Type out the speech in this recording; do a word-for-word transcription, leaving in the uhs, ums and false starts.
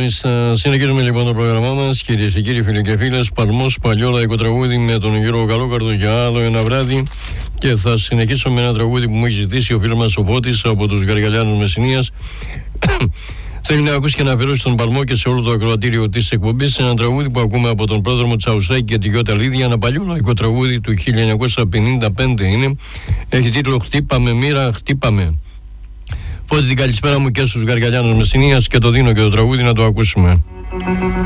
Συνεχίζουμε λοιπόν το πρόγραμμά μας, κυρίες και κύριοι, φίλοι και φίλες. Παλμός, παλιό λαϊκό τραγούδι με τον Γιώργο Καλόκαρδο για άλλο ένα βράδυ. Και θα συνεχίσω με ένα τραγούδι που μου έχει ζητήσει ο φίλος μας ο Βότης από τους Γαργαλιάνους Μεσσηνίας. Θέλει να ακούσει και να αφιερώσει στον Παλμό και σε όλο το ακροατήριο της εκπομπής ένα τραγούδι που ακούμε από τον πρόδρομο Τσαουσάκη και τη Γιώτα Λίδια. Ένα παλιό λαϊκό τραγούδι του χίλια εννιακόσια πενήντα πέντε είναι. Έχει τίτλο «Χτύπαμε μοίρα, χτύπαμε». Οπότε την καλησπέρα μου και στους Γαργαλιάνους Μεσσηνίας και το δίνω και το τραγούδι να το ακούσουμε.